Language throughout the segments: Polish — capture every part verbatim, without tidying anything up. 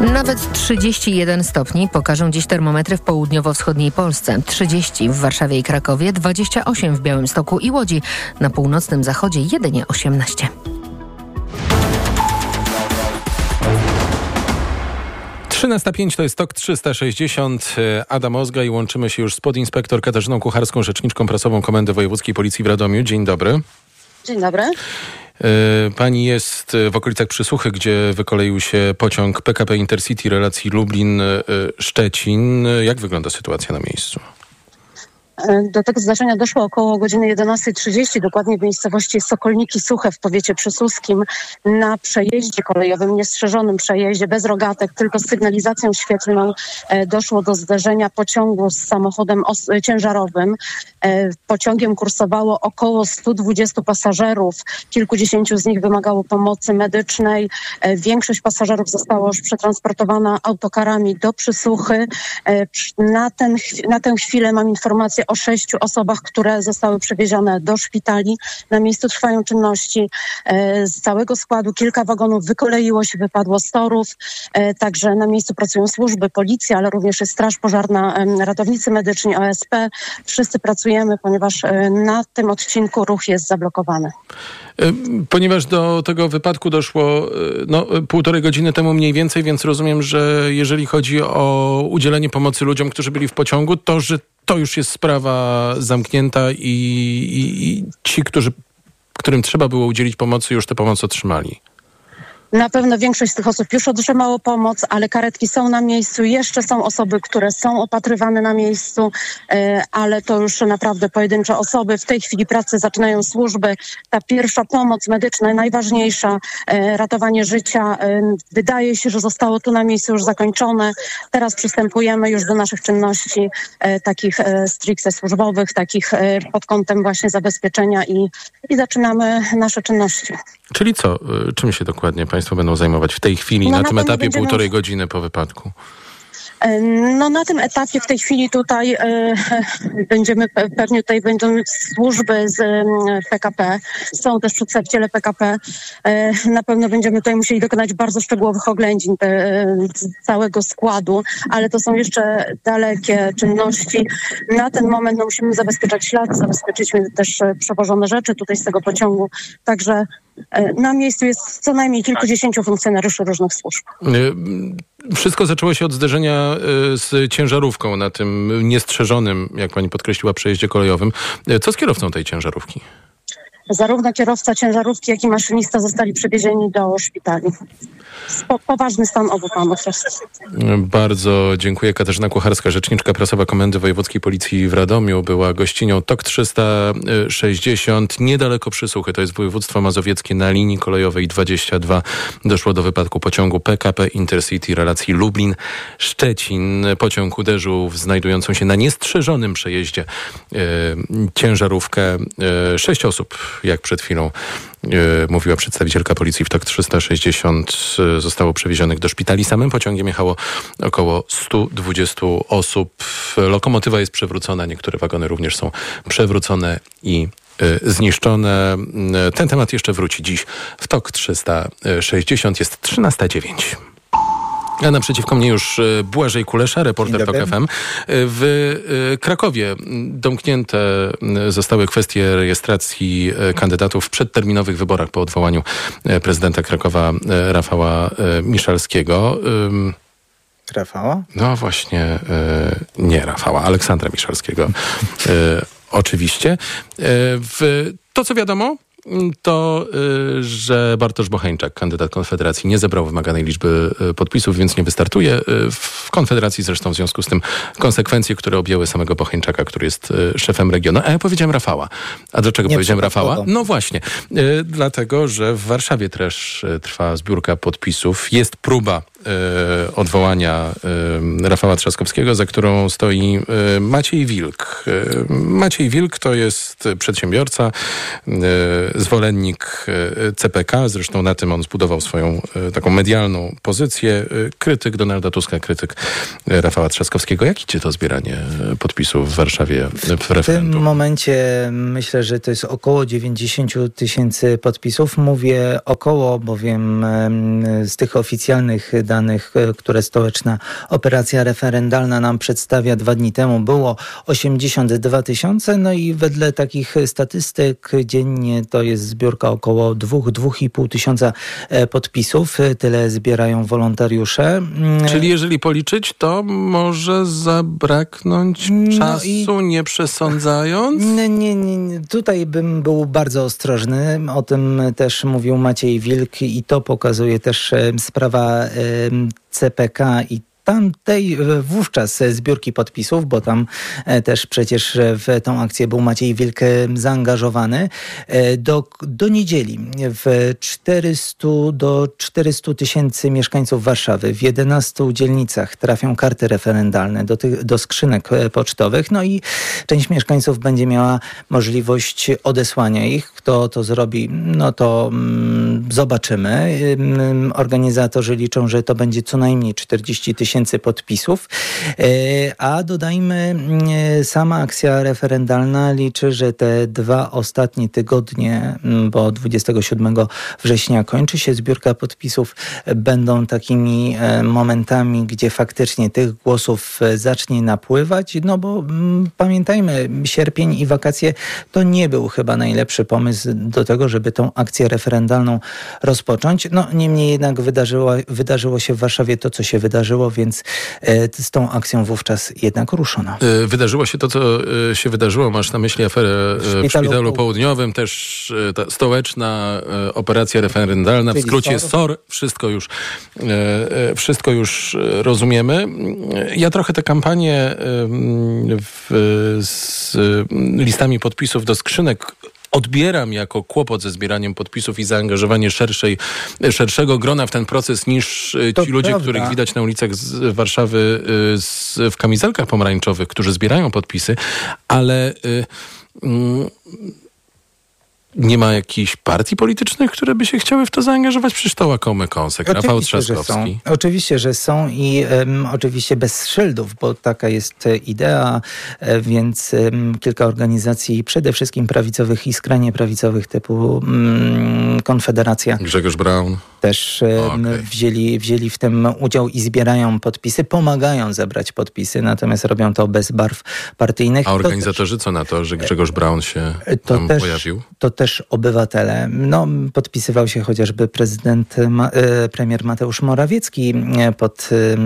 Nawet trzydzieści jeden stopni pokażą dziś termometry w południowo-wschodniej Polsce. trzydzieści w Warszawie i Krakowie, dwadzieścia osiem w Białymstoku i Łodzi. Na północnym zachodzie jedynie osiemnaście. trzynaста pięć to jest TOK trzysta sześćdziesiąt. Adam Ozga i łączymy się już z podinspektor Katarzyną Kucharską, rzeczniczką prasową Komendy Wojewódzkiej Policji w Radomiu. Dzień dobry. Dzień dobry. Pani jest w okolicach Przysuchy, gdzie wykoleił się pociąg P K P Intercity relacji Lublin-Szczecin. Jak wygląda sytuacja na miejscu? Do tego zdarzenia doszło około godziny jedenasta trzydzieści, dokładnie w miejscowości Sokolniki Suche w powiecie przysuskim, na przejeździe kolejowym, niestrzeżonym przejeździe, bez rogatek, tylko z sygnalizacją świetlną doszło do zderzenia pociągu z samochodem os- ciężarowym. Pociągiem kursowało około stu dwudziestu pasażerów, kilkudziesięciu z nich wymagało pomocy medycznej. Większość pasażerów została już przetransportowana autokarami do Przysuchy. Na, ten, na tę chwilę mam informację o sześciu osobach, które zostały przewiezione do szpitali. Na miejscu trwają czynności z całego składu. Kilka wagonów wykoleiło się, wypadło z torów. Także na miejscu pracują służby, policja, ale również jest straż pożarna, ratownicy medyczni, O S P. Wszyscy pracujemy, ponieważ na tym odcinku ruch jest zablokowany. Ponieważ do tego wypadku doszło no, półtorej godziny temu mniej więcej, więc rozumiem, że jeżeli chodzi o udzielenie pomocy ludziom, którzy byli w pociągu, to że to już jest sprawa zamknięta i, i, i ci, którzy, którym trzeba było udzielić pomocy, już tę pomoc otrzymali. Na pewno większość z tych osób już otrzymało pomoc, ale karetki są na miejscu. Jeszcze są osoby, które są opatrywane na miejscu, ale to już naprawdę pojedyncze osoby. W tej chwili pracy zaczynają służby. Ta pierwsza pomoc medyczna, najważniejsza, ratowanie życia, wydaje się, że zostało tu na miejscu już zakończone. Teraz przystępujemy już do naszych czynności takich stricte służbowych, takich pod kątem właśnie zabezpieczenia i, i zaczynamy nasze czynności. Czyli co? Czym się dokładnie Państwo będą zajmować w tej chwili, no na, na tym etapie będziemy... półtorej godziny po wypadku? No na tym etapie w tej chwili tutaj e, będziemy, pewnie tutaj będą służby z e, P K P, są też przedstawiciele P K P. E, na pewno będziemy tutaj musieli dokonać bardzo szczegółowych oględzin te, e, całego składu, ale to są jeszcze dalekie czynności. Na ten moment no, musimy zabezpieczać ślad, zabezpieczyliśmy też przewożone rzeczy tutaj z tego pociągu, także e, na miejscu jest co najmniej kilkudziesięciu funkcjonariuszy różnych służb. Wszystko zaczęło się od zderzenia z ciężarówką na tym niestrzeżonym, jak pani podkreśliła, przejeździe kolejowym. Co z kierowcą tej ciężarówki? Zarówno kierowca ciężarówki, jak i maszynista zostali przewiezieni do szpitali. Po, poważny stan obu panów jest. Bardzo dziękuję. Katarzyna Kucharska, rzeczniczka prasowa Komendy Wojewódzkiej Policji w Radomiu, była gościnią TOK trzysta sześćdziesiąt. Niedaleko Przysuchy, to jest województwo mazowieckie, na linii kolejowej dwadzieścia dwa. Doszło do wypadku pociągu P K P Intercity relacji Lublin-Szczecin. Pociąg uderzył w znajdującą się na niestrzeżonym przejeździe e, ciężarówkę. E, sześć osób, jak przed chwilą mówiła przedstawicielka policji w TOK trzysta sześćdziesiąt, zostało przewiezionych do szpitali. Samym pociągiem jechało około stu dwudziestu osób. Lokomotywa jest przewrócona, niektóre wagony również są przewrócone i zniszczone. Ten temat jeszcze wróci dziś w TOK trzysta sześćdziesiąt. Jest trzynasta dziewięć. A naprzeciwko mnie już Błażej Kulesza, reporter TOK F M. W Krakowie domknięte zostały kwestie rejestracji kandydatów w przedterminowych wyborach po odwołaniu prezydenta Krakowa Rafała Miszalskiego. Rafała? No właśnie, nie Rafała, Aleksandra Miszalskiego. Oczywiście. W to, co wiadomo, to, że Bartosz Bocheńczak, kandydat Konfederacji, nie zebrał wymaganej liczby podpisów, więc nie wystartuje w Konfederacji. Zresztą w związku z tym konsekwencje, które objęły samego Bocheńczaka, który jest szefem regionu. A ja powiedziałem Rafała. A dlaczego nie powiedziałem Rafała? No właśnie. Dlatego, że w Warszawie też trwa zbiórka podpisów. Jest próba e, odwołania e, Rafała Trzaskowskiego, za którą stoi e, Maciej Wilk. E, Maciej Wilk to jest przedsiębiorca, e, zwolennik C P K, zresztą na tym on zbudował swoją e, taką medialną pozycję. E, krytyk Donalda Tuska, krytyk e, Rafała Trzaskowskiego. Jak idzie to zbieranie podpisów w Warszawie w referendum? W tym momencie myślę, że to jest około dziewięćdziesiąt tysięcy podpisów. Mówię około, bowiem z tych oficjalnych danych danych, które Stołeczna Operacja Referendalna nam przedstawia dwa dni temu, było osiemdziesiąt dwa tysiące, no i wedle takich statystyk dziennie to jest zbiórka około dwa do dwóch i pół tysiąca podpisów. Tyle zbierają wolontariusze. Czyli jeżeli policzyć, to może zabraknąć no czasu, i... nie przesądzając? Nie, nie, nie. Tutaj bym był bardzo ostrożny. O tym też mówił Maciej Wilk i to pokazuje też sprawa C P K i tamtej wówczas zbiórki podpisów, bo tam też przecież w tą akcję był Maciej Wilk zaangażowany. Do, do niedzieli w czterysta do czterystu tysięcy mieszkańców Warszawy w jedenastu dzielnicach trafią karty referendalne do, tych, do skrzynek pocztowych, no i część mieszkańców będzie miała możliwość odesłania ich. Kto to zrobi, no to mm, zobaczymy. Organizatorzy liczą, że to będzie co najmniej czterdzieści tysięcy podpisów, a dodajmy, sama akcja referendalna liczy, że te dwa ostatnie tygodnie, bo dwudziestego siódmego września kończy się zbiórka podpisów, będą takimi momentami, gdzie faktycznie tych głosów zacznie napływać, no bo pamiętajmy, sierpień i wakacje to nie był chyba najlepszy pomysł do tego, żeby tą akcję referendalną rozpocząć. No niemniej jednak wydarzyło, wydarzyło się w Warszawie to, co się wydarzyło, więc z tą akcją wówczas jednak ruszono. Wydarzyło się to, co się wydarzyło. Masz na myśli aferę w Szpitalu, w szpitalu Południowym, też ta stołeczna operacja referendalna, w skrócie S O R. Wszystko już, wszystko już rozumiemy. Ja trochę tę kampanię w, z listami podpisów do skrzynek odbieram jako kłopot ze zbieraniem podpisów i zaangażowanie szerszej, szerszego grona w ten proces niż to ci ludzie, prawda, których widać na ulicach z Warszawy z, w kamizelkach pomarańczowych, którzy zbierają podpisy, ale y, y, nie ma jakichś partii politycznych, które by się chciały w to zaangażować? Przecież to łakomy kąsek. Oczywiście, Rafał Trzaskowski. Że oczywiście, że są i um, oczywiście bez szyldów, bo taka jest idea, więc um, kilka organizacji, przede wszystkim prawicowych i skrajnie prawicowych typu um, Konfederacja. Grzegorz Braun. Też um, okay. wzięli, wzięli w tym udział i zbierają podpisy, pomagają zebrać podpisy, natomiast robią to bez barw partyjnych. A organizatorzy też, co na to, że Grzegorz Braun się to tam też, pojawił? To też obywatele. No, podpisywał się chociażby prezydent, ma, e, premier Mateusz Morawiecki pod,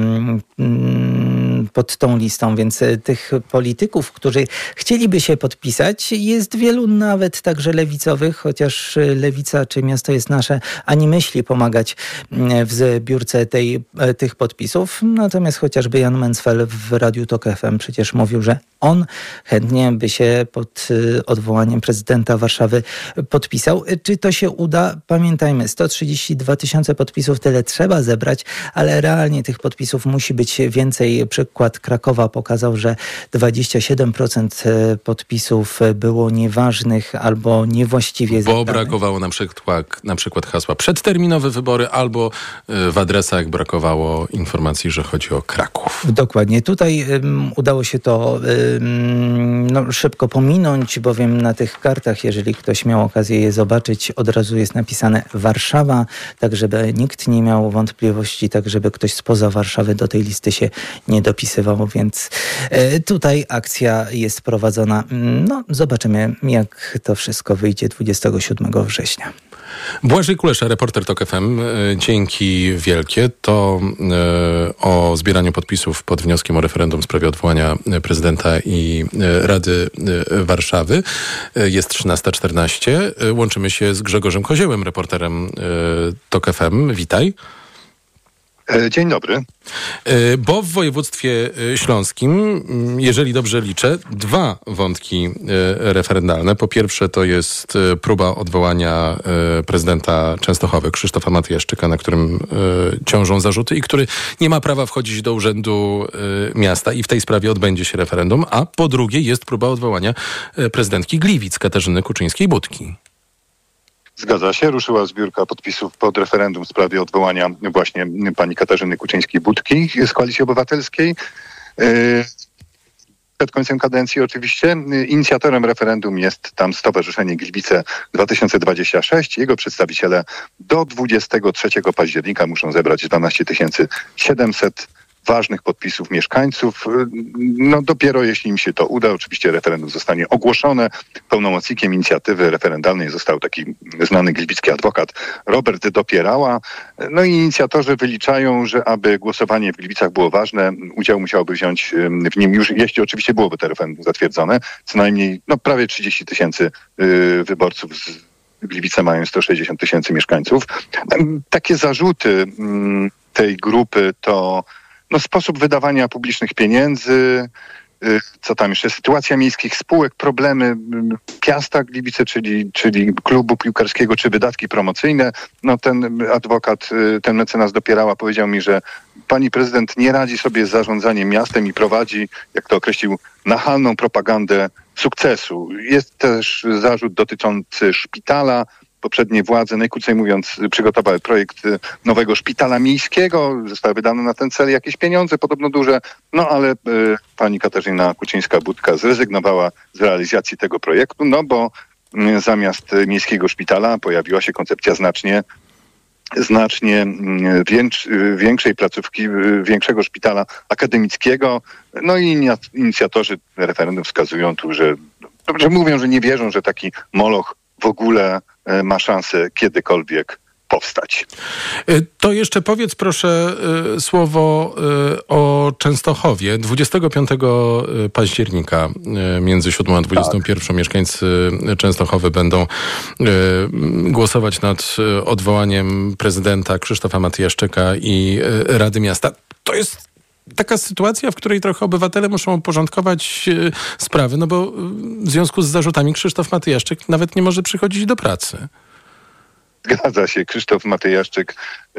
e, pod tą listą, więc tych polityków, którzy chcieliby się podpisać, jest wielu, nawet także lewicowych, chociaż Lewica czy Miasto jest Nasze ani myśli pomagać w zbiórce tej, tych podpisów. Natomiast chociażby Jan Mencfel w Radiu Tok F M przecież mówił, że on chętnie by się pod odwołaniem prezydenta Warszawy podpisał. Czy to się uda? Pamiętajmy, sto trzydzieści dwa tysiące podpisów, tyle trzeba zebrać, ale realnie tych podpisów musi być więcej. Przykład Krakowa pokazał, że dwadzieścia siedem procent podpisów było nieważnych albo niewłaściwie zebranych. Bo brakowało na przykład, na przykład hasła przedterminowe wybory, albo w adresach brakowało informacji, że chodzi o Kraków. Dokładnie. Tutaj um, udało się to um, no, szybko pominąć, bowiem na tych kartach, jeżeli ktoś miał okazję je zobaczyć, od razu jest napisane Warszawa, tak żeby nikt nie miał wątpliwości, tak żeby ktoś spoza Warszawy do tej listy się nie dopisywał, więc e, tutaj akcja jest prowadzona. No, zobaczymy, jak to wszystko wyjdzie dwudziestego siódmego września. Błażej Kulesza, reporter Tok F M. Dzięki wielkie. To e, o zbieraniu podpisów pod wnioskiem o referendum w sprawie odwołania prezydenta i e, Rady e, Warszawy. E, jest trzynasta czternaście. E, łączymy się z Grzegorzem Koziełem, reporterem e, Tok F M. Witaj. Dzień dobry. Bo w województwie śląskim, jeżeli dobrze liczę, dwa wątki referendalne. Po pierwsze to jest próba odwołania prezydenta Częstochowy, Krzysztofa Matyjaszczyka, na którym ciążą zarzuty i który nie ma prawa wchodzić do urzędu miasta i w tej sprawie odbędzie się referendum. A po drugie jest próba odwołania prezydentki Gliwic, Katarzyny Kuczyńskiej-Budki. Zgadza się. Ruszyła zbiórka podpisów pod referendum w sprawie odwołania właśnie pani Katarzyny Kuczyńskiej-Budki z Koalicji Obywatelskiej. przed końcem kadencji oczywiście. Inicjatorem referendum jest tam Stowarzyszenie Gliwice dwa tysiące dwadzieścia sześć. Jego przedstawiciele do dwudziestego trzeciego października muszą zebrać dwanaście tysięcy siedemset ważnych podpisów mieszkańców. No dopiero jeśli im się to uda, oczywiście referendum zostanie ogłoszone. Pełnomocnikiem inicjatywy referendalnej został taki znany gliwicki adwokat Robert Dopierała. No i inicjatorzy wyliczają, że aby głosowanie w Gliwicach było ważne, udział musiałoby wziąć w nim już, jeśli oczywiście byłoby to referendum zatwierdzone, co najmniej no, prawie trzydzieści tysięcy yy, wyborców z Gliwice mają sto sześćdziesiąt tysięcy mieszkańców. Takie zarzuty yy, tej grupy to no, sposób wydawania publicznych pieniędzy, co tam jeszcze, sytuacja miejskich spółek, problemy Piasta Gliwice, czyli, czyli klubu piłkarskiego, czy wydatki promocyjne. No ten adwokat, ten mecenas Dopierała powiedział mi, że pani prezydent nie radzi sobie z zarządzaniem miastem i prowadzi, jak to określił, nachalną propagandę sukcesu. Jest też zarzut dotyczący szpitala. Poprzednie władze, najkrócej mówiąc, przygotowały projekt nowego szpitala miejskiego. Zostały wydane na ten cel jakieś pieniądze, podobno duże. No ale y, pani Katarzyna Kuczyńska-Budka zrezygnowała z realizacji tego projektu, no bo y, zamiast miejskiego szpitala pojawiła się koncepcja znacznie znacznie większ, większej placówki, większego szpitala akademickiego. No i inicjatorzy referendum wskazują tu, że, że mówią, że nie wierzą, że taki moloch w ogóle ma szansę kiedykolwiek powstać. To jeszcze powiedz proszę słowo o Częstochowie. dwudziestego piątego października między siódmą a dwudziestą pierwszą tak. mieszkańcy Częstochowy będą głosować nad odwołaniem prezydenta Krzysztofa Matyjaszczyka i Rady Miasta. To jest taka sytuacja, w której trochę obywatele muszą uporządkować sprawy, no bo w związku z zarzutami Krzysztof Matyjaszczyk nawet nie może przychodzić do pracy. Zgadza się. Krzysztof Matyjaszczyk yy,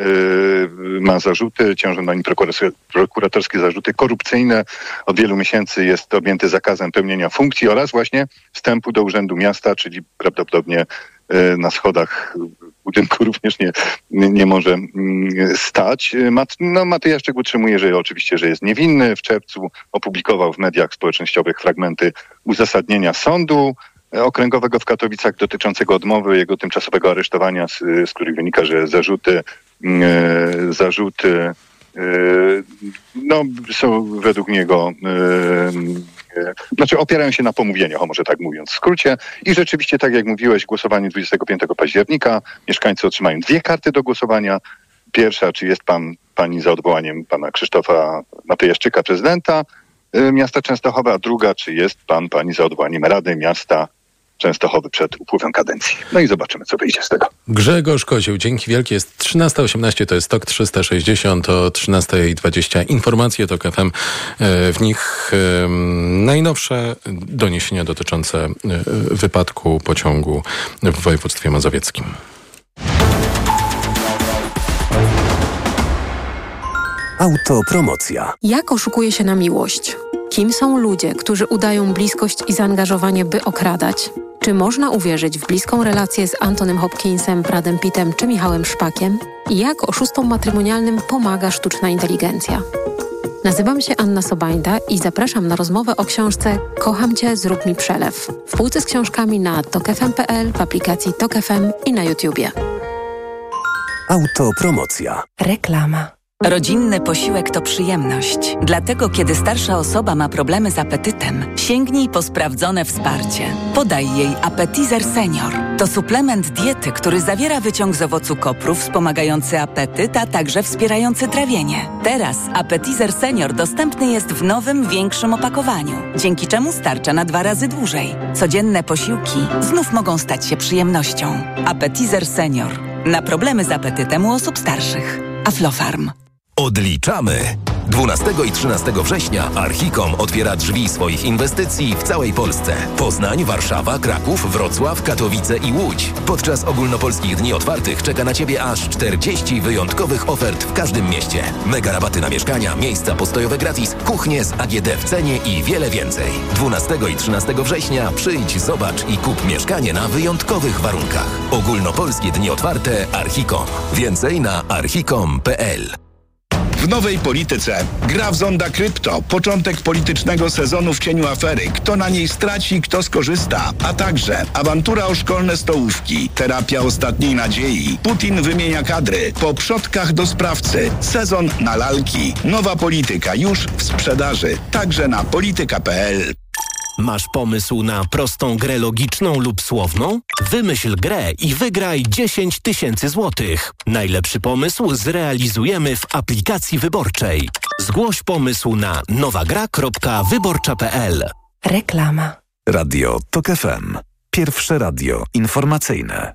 ma zarzuty, ciążą na nim prokuratorskie zarzuty korupcyjne. Od wielu miesięcy jest objęty zakazem pełnienia funkcji oraz właśnie wstępu do Urzędu Miasta, czyli prawdopodobnie yy, na schodach budynku również nie, nie może stać. Mat, no, Matyjaszczyk utrzymuje, że oczywiście, że jest niewinny. W czerwcu opublikował w mediach społecznościowych fragmenty uzasadnienia sądu okręgowego w Katowicach dotyczącego odmowy jego tymczasowego aresztowania, z, z których wynika, że zarzuty, e, zarzuty e, no, są według niego e, e, znaczy opierają się na pomówieniach, o może tak mówiąc w skrócie. I rzeczywiście, tak jak mówiłeś, głosowanie dwudziestego piątego października. Mieszkańcy otrzymają dwie karty do głosowania. Pierwsza, czy jest pan, pani za odwołaniem pana Krzysztofa Matyjaszczyka, prezydenta e, miasta Częstochowa, a druga, czy jest pan, pani za odwołaniem Rady Miasta Częstochowy przed upływem kadencji. No i zobaczymy, co wyjdzie z tego. Grzegorz Kozioł, dzięki wielkie. Jest trzynasta osiemnaście, to jest TOK trzysta sześćdziesiąt, o trzynasta dwadzieścia informacje TOK F M. W nich najnowsze doniesienia dotyczące wypadku pociągu w województwie mazowieckim. Autopromocja. Jak oszukuje się na miłość? Kim są ludzie, którzy udają bliskość i zaangażowanie, by okradać? Czy można uwierzyć w bliską relację z Antonym Hopkinsem, Bradem Pittem czy Michałem Szpakiem? I jak oszustom matrymonialnym pomaga sztuczna inteligencja? Nazywam się Anna Sobańda i zapraszam na rozmowę o książce Kocham Cię, zrób mi przelew. W półce z książkami na tok f m kropka p l, w aplikacji Tok F M i na YouTubie. Autopromocja. Reklama. Rodzinny posiłek to przyjemność. Dlatego, kiedy starsza osoba ma problemy z apetytem, sięgnij po sprawdzone wsparcie. Podaj jej Appetizer Senior. To suplement diety, który zawiera wyciąg z owocu kopru wspomagający apetyt, a także wspierający trawienie. Teraz Appetizer Senior dostępny jest w nowym, większym opakowaniu, dzięki czemu starcza na dwa razy dłużej. Codzienne posiłki znów mogą stać się przyjemnością. Appetizer Senior. Na problemy z apetytem u osób starszych. Aflofarm. Odliczamy! dwunastego i trzynastego września Archicom otwiera drzwi swoich inwestycji w całej Polsce. Poznań, Warszawa, Kraków, Wrocław, Katowice i Łódź. Podczas ogólnopolskich dni otwartych czeka na Ciebie aż czterdzieści wyjątkowych ofert w każdym mieście. Mega rabaty na mieszkania, miejsca postojowe gratis, kuchnie z A G D w cenie i wiele więcej. dwunastego i trzynastego września przyjdź, zobacz i kup mieszkanie na wyjątkowych warunkach. Ogólnopolskie dni otwarte Archicom. Więcej na archicom kropka p l. W nowej polityce gra w zonda krypto, początek politycznego sezonu w cieniu afery, kto na niej straci, kto skorzysta, a także awantura o szkolne stołówki, terapia ostatniej nadziei, Putin wymienia kadry, po przodkach do sprawcy, sezon na lalki, nowa polityka już w sprzedaży, także na polityka kropka p l. Masz pomysł na prostą grę logiczną lub słowną? Wymyśl grę i wygraj dziesięć tysięcy złotych. Najlepszy pomysł zrealizujemy w aplikacji wyborczej. Zgłoś pomysł na nowagra kropka wyborcza kropka p l. Reklama. Radio TOK F M. Pierwsze radio informacyjne.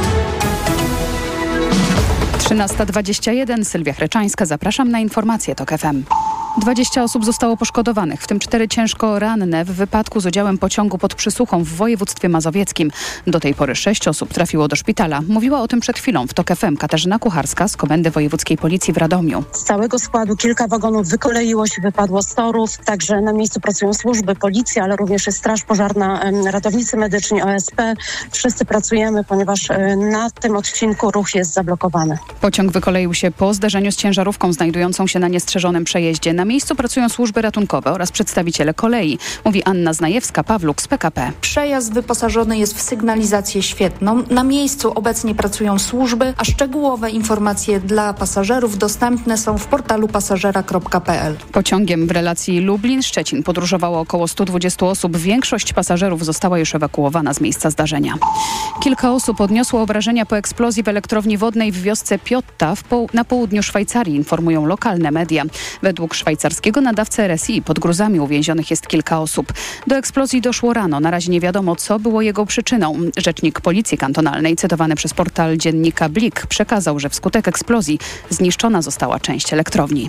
trzynasta dwadzieścia jeden, Sylwia Chreczańska, zapraszam na informacje TOK F M. dwadzieścia osób zostało poszkodowanych, w tym cztery ciężko ranne w wypadku z udziałem pociągu pod Przysuchą w województwie mazowieckim. Do tej pory sześć osób trafiło do szpitala. Mówiła o tym przed chwilą w TOK F M Katarzyna Kucharska z Komendy Wojewódzkiej Policji w Radomiu. Z całego składu kilka wagonów wykoleiło się, wypadło z torów, także na miejscu pracują służby, policja, ale również jest Straż Pożarna, ratownicy medyczni, O S P. Wszyscy pracujemy, ponieważ na tym odcinku ruch jest zablokowany. Pociąg wykoleił się po zderzeniu z ciężarówką znajdującą się na niestrzeżonym przejeździe. Na miejscu pracują służby ratunkowe oraz przedstawiciele kolei, mówi Anna Znajewska-Pawluk z P K P. Przejazd wyposażony jest w sygnalizację świetną. Na miejscu obecnie pracują służby, a szczegółowe informacje dla pasażerów dostępne są w portalu pasażera kropka p l. Pociągiem w relacji Lublin-Szczecin podróżowało około sto dwadzieścia osób. Większość pasażerów została już ewakuowana z miejsca zdarzenia. Kilka osób odniosło obrażenia po eksplozji w elektrowni wodnej w wiosce Piotta w po- na południu Szwajcarii, informują lokalne media. Według szwajcarskiego nadawcy R S I pod gruzami uwięzionych jest kilka osób. Do eksplozji doszło rano. Na razie nie wiadomo, co było jego przyczyną. Rzecznik Policji Kantonalnej, cytowany przez portal dziennika Blik, przekazał, że wskutek eksplozji zniszczona została część elektrowni.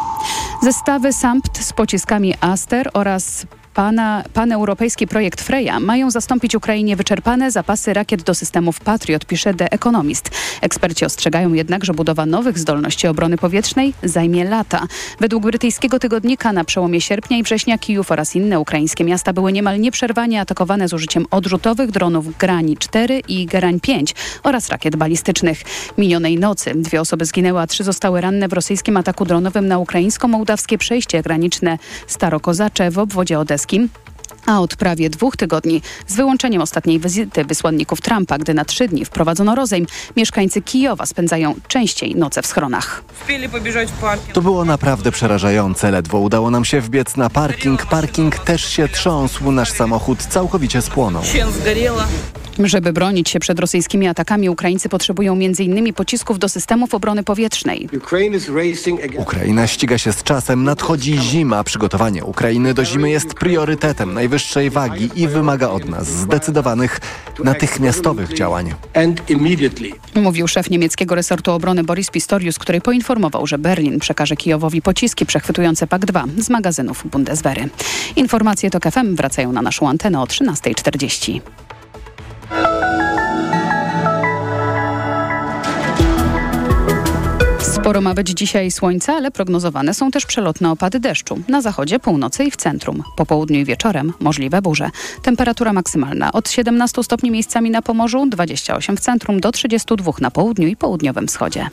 Zestawy S A M P T z pociskami Aster oraz Pana, paneuropejski projekt Freya mają zastąpić Ukrainie wyczerpane zapasy rakiet do systemów Patriot, pisze The Economist. Eksperci ostrzegają jednak, że budowa nowych zdolności obrony powietrznej zajmie lata. Według brytyjskiego tygodnika na przełomie sierpnia i września Kijów oraz inne ukraińskie miasta były niemal nieprzerwanie atakowane z użyciem odrzutowych dronów Grani cztery i Gerań pięć oraz rakiet balistycznych. Minionej nocy dwie osoby zginęły, a trzy zostały ranne w rosyjskim ataku dronowym na ukraińsko-mołdawskie przejście graniczne Starokozacze w obwodzie odeskim. A od prawie dwóch tygodni, z wyłączeniem ostatniej wizyty wysłanników Trumpa, gdy na trzy dni wprowadzono rozejm, mieszkańcy Kijowa spędzają częściej noce w schronach. To było naprawdę przerażające. Ledwo udało nam się wbiec na parking. Parking też się trząsł. Nasz samochód całkowicie spłonął. Żeby bronić się przed rosyjskimi atakami, Ukraińcy potrzebują między innymi pocisków do systemów obrony powietrznej. Ukraina ściga się z czasem. Nadchodzi zima. Przygotowanie Ukrainy do zimy jest priorytetem najwyższej wagi i wymaga od nas zdecydowanych, natychmiastowych działań. Mówił szef niemieckiego resortu obrony Boris Pistorius, który poinformował, że Berlin przekaże Kijowowi pociski przechwytujące P A K dwa z magazynów Bundeswehry. Informacje TOK F M wracają na naszą antenę o trzynasta czterdzieści. Sporo ma być dzisiaj słońca, ale prognozowane są też przelotne opady deszczu. Na zachodzie, północy i w centrum. Po południu i wieczorem możliwe burze. Temperatura maksymalna od siedemnastu stopni miejscami na Pomorzu, dwadzieścia osiem w centrum, do trzydziestu dwóch na południu i południowym wschodzie.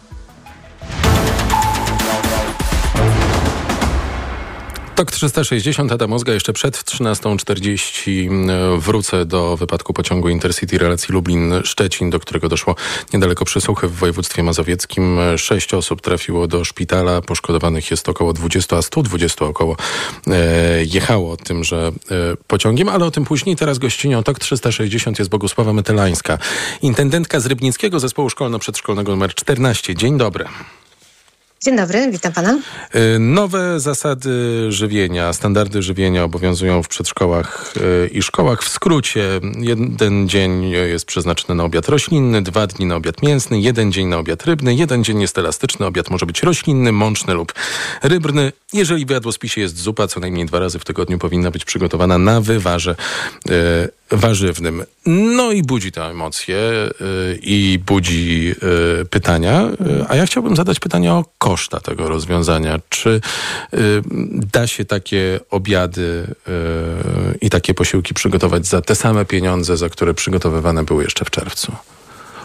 TOK trzysta sześćdziesiąt, Adam Ozga. Jeszcze przed trzynastą czterdzieści wrócę do wypadku pociągu Intercity relacji Lublin-Szczecin, do którego doszło niedaleko Przysuchy w województwie mazowieckim. Sześć osób trafiło do szpitala, poszkodowanych jest około dwudziestu, a stu dwudziestu około e, jechało tymże e, pociągiem, ale o tym później. Teraz gościnią TOK trzysta sześćdziesiąt jest Bogusława Mytylańska, intendentka z Rybnickiego Zespołu Szkolno-Przedszkolnego numer czternaście. Dzień dobry. Dzień dobry, witam pana. Nowe zasady żywienia, standardy żywienia obowiązują w przedszkolach i szkołach. W skrócie, jeden dzień jest przeznaczony na obiad roślinny, dwa dni na obiad mięsny, jeden dzień na obiad rybny, jeden dzień jest elastyczny, obiad może być roślinny, mączny lub rybny. Jeżeli w jadłospisie jest zupa, co najmniej dwa razy w tygodniu powinna być przygotowana na wywarze e, warzywnym. No i budzi to emocje e, i budzi e, pytania, e, a ja chciałbym zadać pytanie o koszta tego rozwiązania. Czy e, da się takie obiady e, i takie posiłki przygotować za te same pieniądze, za które przygotowywane były jeszcze w czerwcu?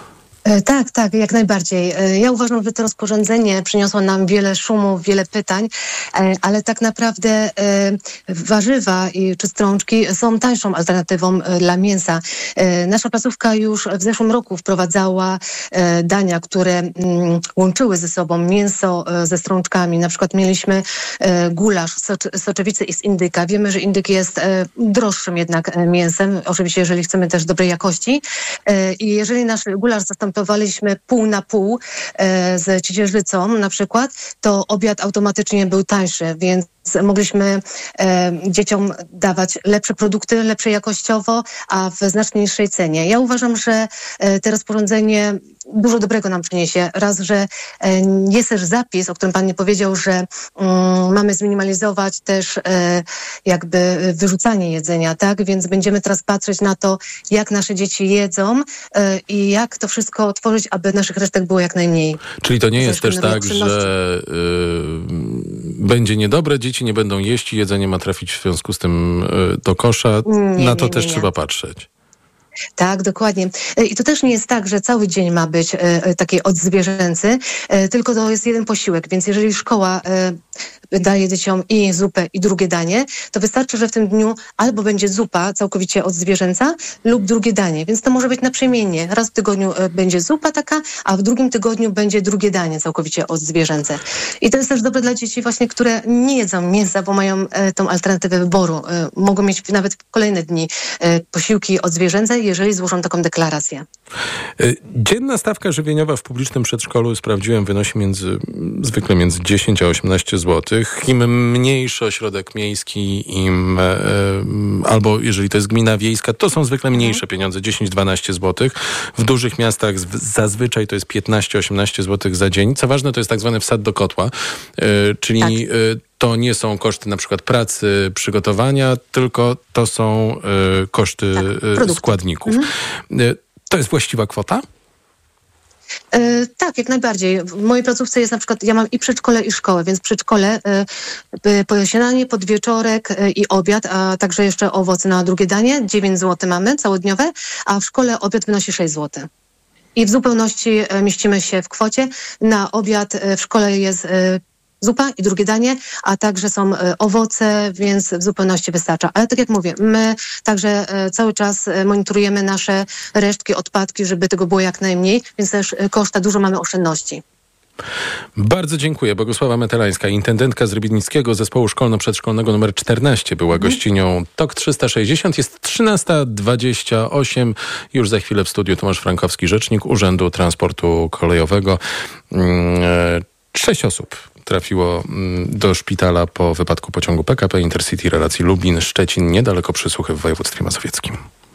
Tak, tak, jak najbardziej. Ja uważam, że to rozporządzenie przyniosło nam wiele szumu, wiele pytań, ale tak naprawdę warzywa i czy strączki są tańszą alternatywą dla mięsa. Nasza placówka już w zeszłym roku wprowadzała dania, które łączyły ze sobą mięso ze strączkami. Na przykład mieliśmy gulasz z soczewicy i z indyka. Wiemy, że indyk jest droższym jednak mięsem, oczywiście jeżeli chcemy też dobrej jakości. I jeżeli nasz gulasz zastąpił Waliśmy pół na pół e, z ciecierzycą na przykład, to obiad automatycznie był tańszy, więc mogliśmy e, dzieciom dawać lepsze produkty, lepsze jakościowo, a w znacznie niższej cenie. Ja uważam, że e, to rozporządzenie dużo dobrego nam przyniesie. Raz, że e, jest też zapis, o którym pan nie powiedział, że mm, mamy zminimalizować też e, jakby wyrzucanie jedzenia, tak? Więc będziemy teraz patrzeć na to, jak nasze dzieci jedzą e, i jak to wszystko otworzyć, aby naszych resztek było jak najmniej. Czyli to nie jest też tak, że y, będzie niedobre, dzieci nie będą jeść i jedzenie ma trafić w związku z tym y, do kosza. Nie, na to nie, też nie, nie. trzeba patrzeć. Tak, dokładnie. I to też nie jest tak, że cały dzień ma być e, taki odzwierzęcy, e, tylko to jest jeden posiłek, więc jeżeli szkoła e, daje dzieciom i zupę, i drugie danie, to wystarczy, że w tym dniu albo będzie zupa całkowicie odzwierzęca lub drugie danie, więc to może być naprzemiennie. Raz w tygodniu e, będzie zupa taka, a w drugim tygodniu będzie drugie danie całkowicie odzwierzęce. I to jest też dobre dla dzieci właśnie, które nie jedzą mięsa, bo mają e, tą alternatywę wyboru. E, mogą mieć nawet w kolejne dni e, posiłki odzwierzęce, jeżeli złożą taką deklarację. Dzienna stawka żywieniowa w publicznym przedszkolu, sprawdziłem, wynosi między, zwykle między dziesięć a osiemnaście złotych. Im mniejszy ośrodek miejski, im e, albo jeżeli to jest gmina wiejska, to są zwykle mniejsze pieniądze, dziesięć do dwunastu złotych. W dużych miastach zazwyczaj to jest piętnaście do osiemnastu złotych za dzień. Co ważne, to jest tak zwany wsad do kotła, e, czyli tak. e, to nie są koszty na przykład pracy, przygotowania, tylko to są y, koszty tak, y, składników. Mhm. Y, to jest właściwa kwota? Yy, tak, jak najbardziej. W mojej placówce jest na przykład, ja mam i przedszkole, i szkołę, więc przedszkole, yy, śniadanie, podwieczorek yy, i obiad, a także jeszcze owoce na drugie danie. dziewięć złotych mamy całodniowe, a w szkole obiad wynosi sześć złotych. I w zupełności yy, mieścimy się w kwocie. Na obiad yy, w szkole jest yy, zupa i drugie danie, a także są e, owoce, więc w zupełności wystarcza. Ale tak jak mówię, my także e, cały czas e, monitorujemy nasze resztki, odpadki, żeby tego było jak najmniej, więc też e, koszta, dużo mamy oszczędności. Bardzo dziękuję. Bogusława Metelańska, intendentka z Rybnickiego Zespołu Szkolno-Przedszkolnego numer czternaście, była mhm. gościnią T O K trzysta sześćdziesiąt. Jest trzynasta dwadzieścia osiem. Już za chwilę w studiu Tomasz Frankowski, rzecznik Urzędu Transportu Kolejowego. Sześć osób trafiło do szpitala po wypadku pociągu P K P Intercity relacji Lublin-Szczecin, niedaleko Przysłuchy w województwie mazowieckim.